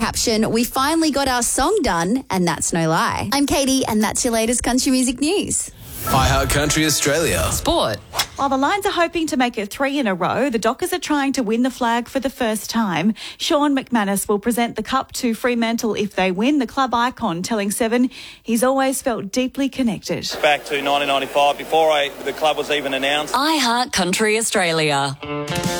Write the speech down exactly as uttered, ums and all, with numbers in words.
caption, "We finally got our song done, and that's no lie." I'm Katie, and that's your latest country music news. iHeart Country Australia. Sport. While the Lions are hoping to make it three in a row, the Dockers are trying to win the flag for the first time. Sean McManus will present the cup to Fremantle if they win, the club icon telling Seven he's always felt deeply connected. Back to nineteen ninety-five, before I, the club was even announced. iHeart Country Australia.